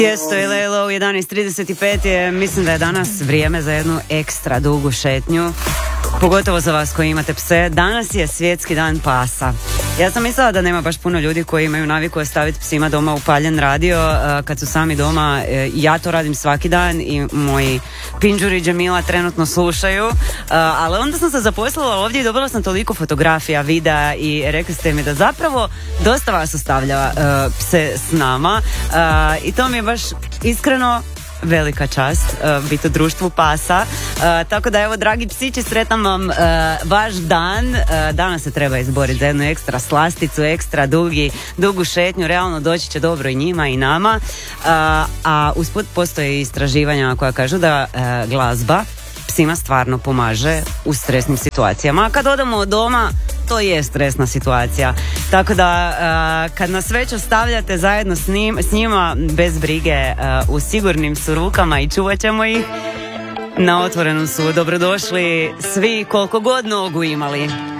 Tijesto i Lejlo u 11.35 je, mislim da je danas vrijeme za jednu ekstra dugu šetnju. Pogotovo za vas koji imate pse. Danas je svjetski dan pasa. Ja sam mislila da nema baš puno ljudi koji imaju naviku ostaviti psima doma upaljen radio kad su sami doma. Ja to radim svaki dan i moji Pinđuri i Džemila trenutno slušaju. Ali onda sam se zaposlila ovdje i dobila sam toliko fotografija, videa i rekli ste mi da zapravo dosta vas ostavlja pse s nama. I to mi je baš iskreno velika čast biti u društvu pasa. Tako da evo, dragi psići, sretam vam vaš dan. Danas se treba izboriti za jednu ekstra slasticu, ekstra dugu šetnju. Realno doći će dobro i njima i nama. A usput postoje istraživanja koja kažu da glazba psima stvarno pomaže u stresnim situacijama. A kad odemo od doma, to je stresna situacija. Tako da kad nas već ostavljate zajedno s njima, bez brige, u sigurnim su rukama i čuvat ćemo ih. Na Otvorenom su dobrodošli svi, koliko god nogu imali.